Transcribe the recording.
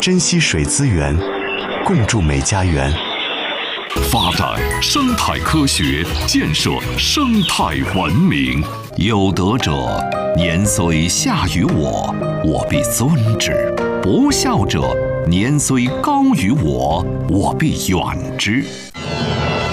珍惜水资源，共筑美家园。 发展生态科学，建设生态文明。有德者，年虽下于我，我必尊之；不孝者，年虽高于我，我必远之。